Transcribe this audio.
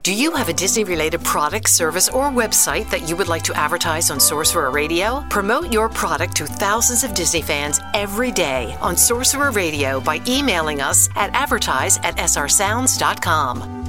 Do you have a Disney-related product, service, or website that you would like to advertise on Sorcerer Radio? Promote your product to thousands of Disney fans every day on Sorcerer Radio by emailing us at advertise@srsounds.com.